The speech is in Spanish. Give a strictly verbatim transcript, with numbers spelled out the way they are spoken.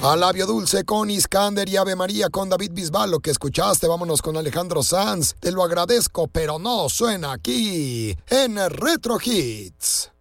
A Labio Dulce con Iskander y Ave María con David Bisbal. Lo que escuchaste, vámonos con Alejandro Sanz. Te lo agradezco, pero no suena aquí en Retro Hits.